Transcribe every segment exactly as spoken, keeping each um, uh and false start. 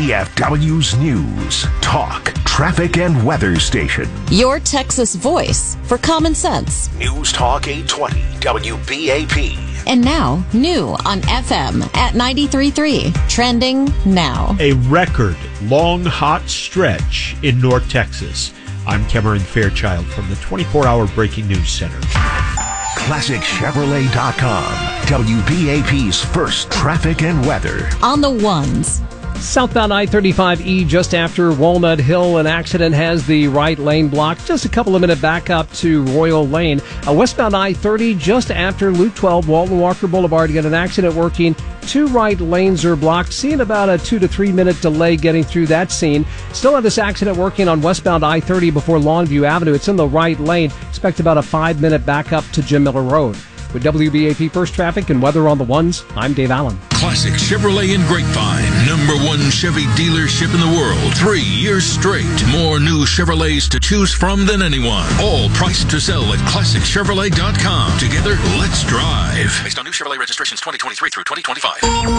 D F W's News, Talk, Traffic, and Weather Station. Your Texas voice for common sense. News Talk eight twenty W B A P. And now, new on F M at ninety-three point three. Trending now. A record long hot stretch in North Texas. I'm Cameron Fairchild from the twenty-four hour Breaking News Center. Classic Chevrolet dot com. W B A P's first traffic and weather. On the ones. Southbound I thirty-five E just after Walnut Hill. An accident has the right lane blocked. Just a couple of minute back up to Royal Lane. Uh, westbound I thirty just after Loop twelve, Walton Walker Boulevard. You got an accident working. Two right lanes are blocked. Seeing about a two to three minute delay getting through that scene. Still have this accident working on westbound I thirty before Longview Avenue. It's in the right lane. Expect about a five minute backup to Jim Miller Road. With W B A P First Traffic and Weather on the Ones, I'm Dave Allen. Classic Chevrolet in Grapevine. Number one Chevy dealership in the world. Three years straight. More new Chevrolets to choose from than anyone. All priced to sell at Classic Chevrolet dot com. Together, let's drive. Based on new Chevrolet registrations twenty twenty-three through twenty twenty-five.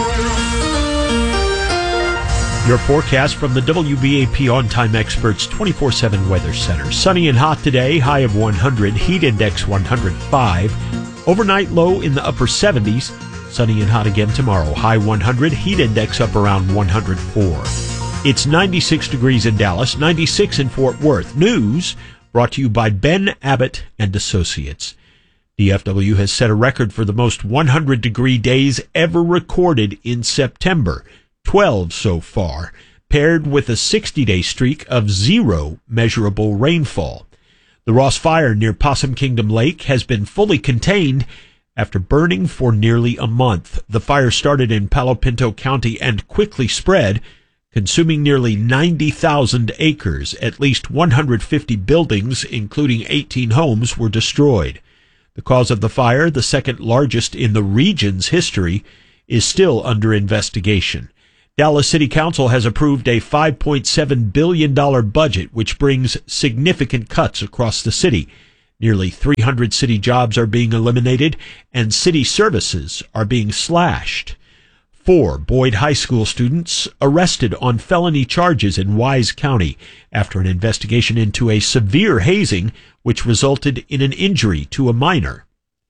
Your forecast from the W B A P On-Time Experts twenty-four seven Weather Center. Sunny and hot today, high of one hundred, heat index one hundred five. Overnight low in the upper seventies. Sunny and hot again tomorrow, high one hundred, heat index up around one hundred four. It's ninety-six degrees in Dallas, ninety-six in Fort Worth. News brought to you by Ben Abbott and Associates. D F W has set a record for the most one hundred degree days ever recorded in September. twelve so far, paired with a sixty day streak of zero measurable rainfall. The Ross Fire near Possum Kingdom Lake has been fully contained after burning for nearly a month. The fire started in Palo Pinto County and quickly spread, consuming nearly ninety thousand acres. At least one hundred fifty buildings, including eighteen homes, were destroyed. The cause of the fire, the second largest in the region's history, is still under investigation. Dallas City Council has approved a five point seven billion dollars budget, which brings significant cuts across the city. Nearly three hundred city jobs are being eliminated, and city services are being slashed. Four Boyd High School students arrested on felony charges in Wise County after an investigation into a severe hazing, which resulted in an injury to a minor.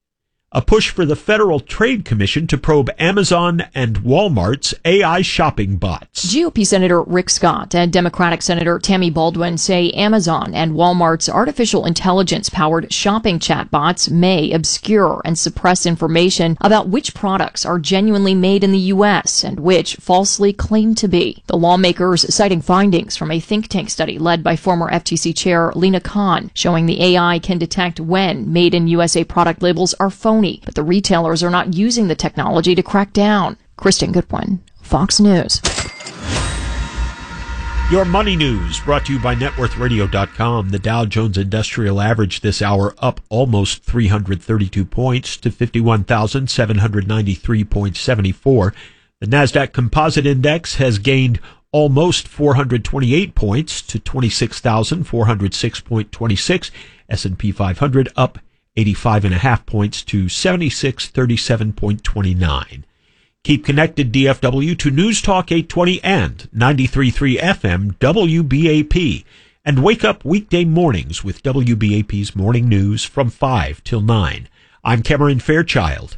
A push for the Federal Trade Commission to probe Amazon and Walmart's A I shopping bots. G O P Senator Rick Scott and Democratic Senator Tammy Baldwin say Amazon and Walmart's artificial intelligence-powered shopping chatbots may obscure and suppress information about which products are genuinely made in the U S and which falsely claim to be. The lawmakers citing findings from a think tank study led by former F T C Chair Lena Khan, showing the A I can detect when made in U S A product labels are phony, but the retailers are not using the technology to crack down. Kristen Goodwin, Fox News. Your money news brought to you by net worth radio dot com. The Dow Jones Industrial Average this hour up almost three hundred thirty-two points to fifty-one thousand seven hundred ninety-three point seven four. The NASDAQ Composite Index has gained almost four hundred twenty-eight points to twenty-six thousand four hundred six point two six. S and P five hundred up eighty-five and a half points to seventy-six thirty-seven point two nine. Keep connected, D F W, to News Talk eight twenty and ninety-three point three F M W B A P. And wake up weekday mornings with W B A P's morning news from five till nine. I'm Cameron Fairchild.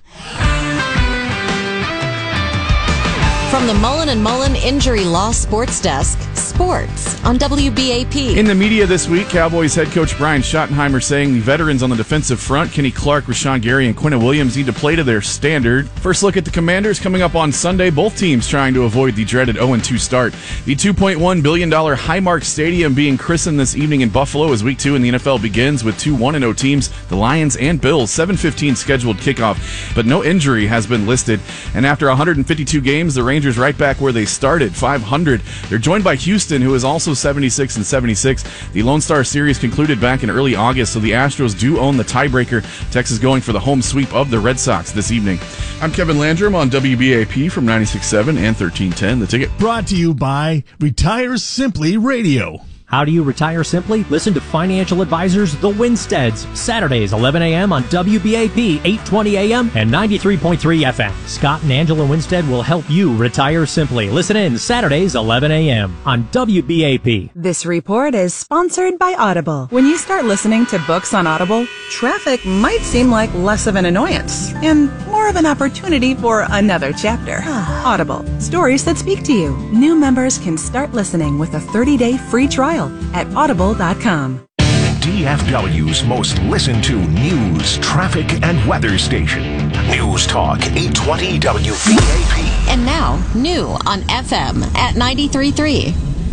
From the Mullen and Mullen Injury Law Sports Desk, sports on W B A P. In the media this week, Cowboys head coach Brian Schottenheimer saying the veterans on the defensive front, Kenny Clark, Rashawn Gary, and Quinnen Williams, need to play to their standard. First look at the Commanders coming up on Sunday. Both teams trying to avoid the dreaded oh and two start. The two point one billion dollars Highmark Stadium being christened this evening in Buffalo as Week two in the N F L begins with two one and oh teams, the Lions and Bills. seven fifteen scheduled kickoff, but no injury has been listed. And after one hundred fifty-two games, the Rangers right back where they started, five hundred. They're joined by Houston, who is also seventy-six and seventy-six. The Lone Star Series concluded back in early August, so the Astros do own the tiebreaker. Texas going for the home sweep of the Red Sox this evening. I'm Kevin Landrum on W B A P from ninety-six point seven and thirteen ten. The Ticket. Brought to you by Retire Simply Radio. How do you retire simply? Listen to financial advisors The Winsteads, Saturdays eleven a.m. on W B A P eight twenty a.m. and ninety-three point three F M. Scott and Angela Winstead will help you retire simply. Listen in Saturdays eleven a.m. on W B A P. This report is sponsored by Audible. When you start listening to books on Audible, traffic might seem like less of an annoyance and more of an opportunity for another chapter. Audible, stories that speak to you. New members can start listening with a thirty-day free trial at audible dot com. D F W's most listened to news, traffic, and weather station. News Talk eight twenty W B A P. And now, new on F M at ninety-three point three.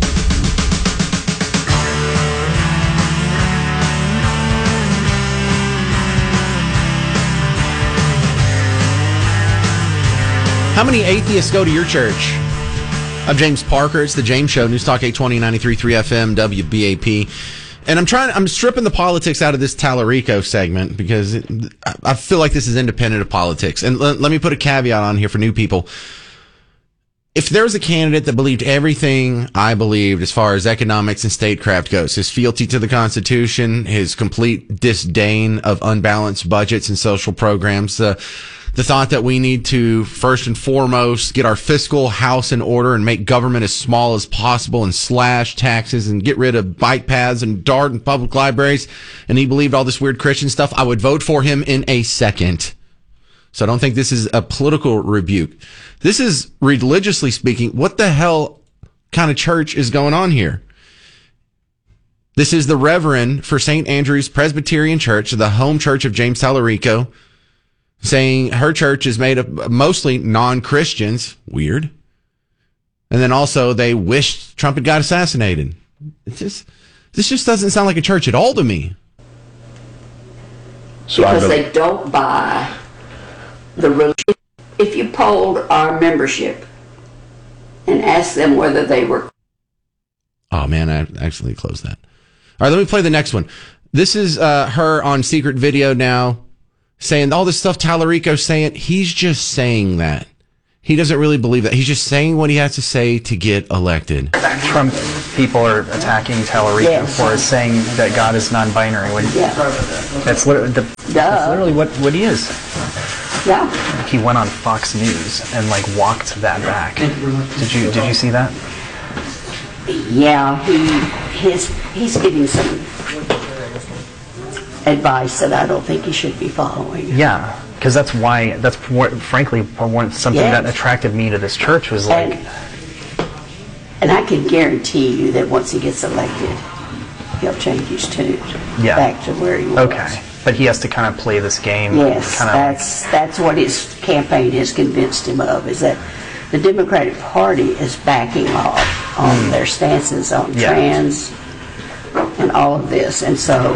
How many atheists go to your church? I'm James Parker. It's the James Show, News Talk eight twenty, ninety-three point three F M, W B A P. And I'm trying, I'm stripping the politics out of this Tallarico segment because it, I feel like this is independent of politics. And l- let me put a caveat on here for new people. If there was a candidate that believed everything I believed as far as economics and statecraft goes, his fealty to the Constitution, his complete disdain of unbalanced budgets and social programs, uh, the thought that we need to, first and foremost, get our fiscal house in order and make government as small as possible and slash taxes and get rid of bike paths and DART and public libraries, and he believed all this weird Christian stuff, I would vote for him in a second. So I don't think this is a political rebuke. This is, religiously speaking, what the hell kind of church is going on here? This is the Reverend for Saint Andrew's Presbyterian Church, the home church of James Tallarico, saying her church is made of mostly non-Christians. Weird. And then also they wished Trump had got assassinated. It's just, this just doesn't sound like a church at all to me. Because they don't buy the religion. If you polled our membership and asked them whether they were... Oh, man, I actually closed that. All right, let me play the next one. This is uh, her on secret video now, saying all this stuff Tallarico's saying. He's just saying that. He doesn't really believe that. He's just saying what he has to say to get elected. Trump people are attacking Tallarico yes. for saying that God is non-binary. When yeah. That's literally, the, that's literally what, what he is. Yeah. He went on Fox News and like walked that back. Did you did you see that? Yeah, he his he's giving some advice that I don't think he should be following. Yeah, because that's why, that's what, frankly, one, something yes. that attracted me to this church was like... And, and I can guarantee you that once he gets elected, he'll change his tune yeah. back to where he was. Okay, but he has to kind of play this game. Yes, kind of that's, like... that's what his campaign has convinced him of, is that the Democratic Party is backing off on mm. their stances on yeah. trans and all of this, and so...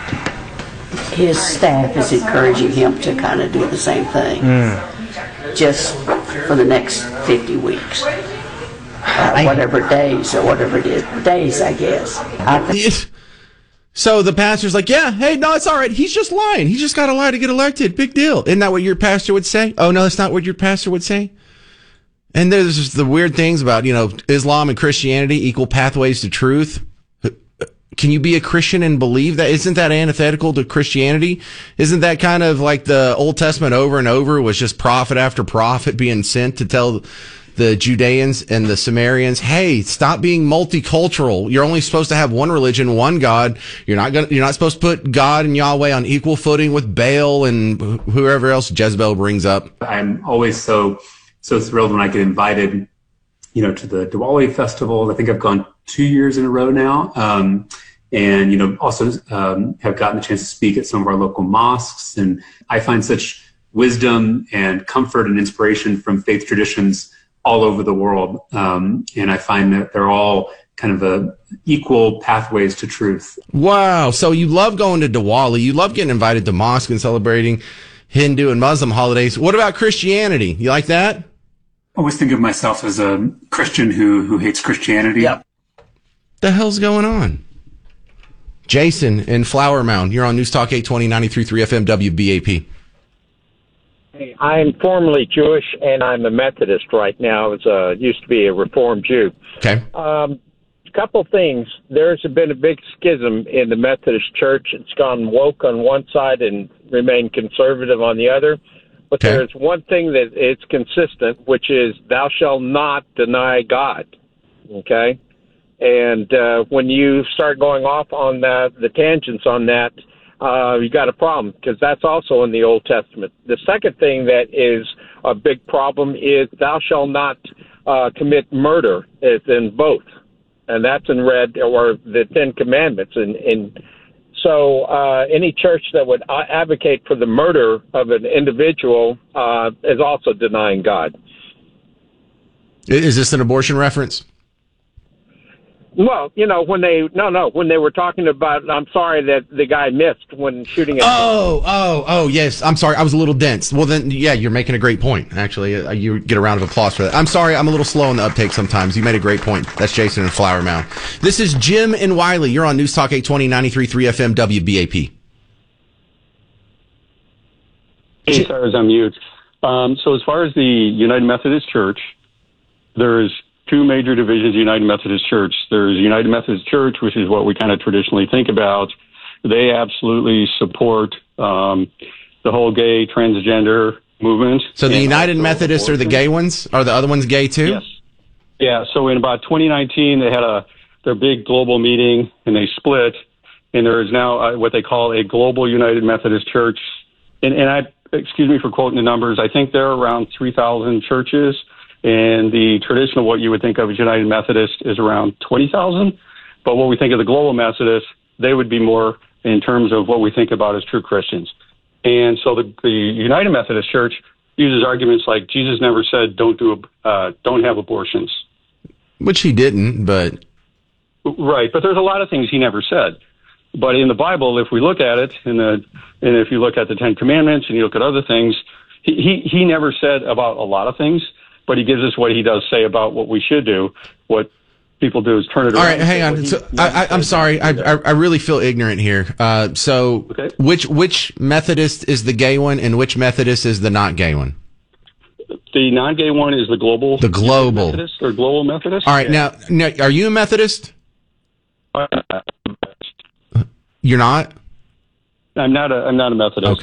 his staff is encouraging him to kind of do the same thing, mm. just for the next fifty weeks, uh, whatever days or whatever it is, days, I guess. I th- so the pastor's like, yeah, hey, no, it's all right. He's just lying. He just got to lie to get elected. Big deal. Isn't that what your pastor would say? Oh, no, that's not what your pastor would say. And there's just the weird things about, you know, Islam and Christianity, equal pathways to truth. Can you be a Christian and believe that? Isn't that antithetical to Christianity? Isn't that kind of like the Old Testament over and over was just prophet after prophet being sent to tell the Judeans and the Samaritans, hey, stop being multicultural. You're only supposed to have one religion, one God. You're not gonna, you're not supposed to put God and Yahweh on equal footing with Baal and whoever else Jezebel brings up. I'm always so, so thrilled when I get invited, you know, to the Diwali festival. I think I've gone two years in a row now. Um, and, you know, also um, have gotten the chance to speak at some of our local mosques. And I find such wisdom and comfort and inspiration from faith traditions all over the world. Um, and I find that they're all kind of a equal pathways to truth. Wow. So you love going to Diwali. You love getting invited to mosque and celebrating Hindu and Muslim holidays. What about Christianity? You like that? I always think of myself as a Christian who who hates Christianity. Yep. The hell's going on? Jason in Flower Mound, you're on News Talk eight twenty, ninety-three point three F M, W B A P. Hey, I'm formerly Jewish, and I'm a Methodist right now. I was, uh, used to be a Reformed Jew. Okay. Um, couple things. There's been a big schism in the Methodist Church. It's gone woke on one side and remained conservative on the other. But Okay. there's one thing that is consistent, which is thou shalt not deny God. Okay? And uh, when you start going off on the, the tangents on that, uh, you got a problem, because that's also in the Old Testament. The second thing that is a big problem is thou shalt not uh, commit murder. It's in both. And that's in red, or the Ten Commandments. And, and so uh, any church that would advocate for the murder of an individual uh, is also denying God. Is this an abortion reference? Well, you know, when they, no, no, when they were talking about, I'm sorry that the guy missed when shooting at. Oh, oh, oh, yes. I'm sorry. I was a little dense. Well, then, yeah, you're making a great point, actually. Uh, you get a round of applause for that. I'm sorry. I'm a little slow on the uptake sometimes. You made a great point. That's Jason in Flower Mound. This is Jim and Wiley. You're on News Talk eight twenty, ninety-three point three F M, W B A P. Hey, sorry, I was on mute. Um, so as far as the United Methodist Church, there's two major divisions of United Methodist Church. There's United Methodist Church, which is what we kind of traditionally think about. They absolutely support um, the whole gay, transgender movement. So the United Methodists are the gay ones? Are the other ones gay too? Yes. Yeah, so in about twenty nineteen, they had a their big global meeting, and they split, and there is now uh, what they call a global United Methodist Church. And, and I, excuse me for quoting the numbers, I think there are around three thousand churches. And the traditional, what you would think of as United Methodist, is around twenty thousand. But what we think of the global Methodist, they would be more in terms of what we think about as true Christians. And so the, the United Methodist Church uses arguments like Jesus never said don't do uh, don't have abortions, which he didn't. But right, but there's a lot of things he never said. But in the Bible, if we look at it, in the and if you look at the Ten Commandments and you look at other things, he he, he never said about a lot of things. But he gives us what he does say about what we should do. What people do is turn it around. All right, hang on. So, I, I, I'm sorry. I, I, I really feel ignorant here. Uh, so okay. which which Methodist is the gay one, and which Methodist is the not gay one? The non-gay one is the global. The global Methodist or global Methodist. All right, yeah. now, now, are you a Methodist? Uh, You're not. I'm not a. I'm not a Methodist. Okay.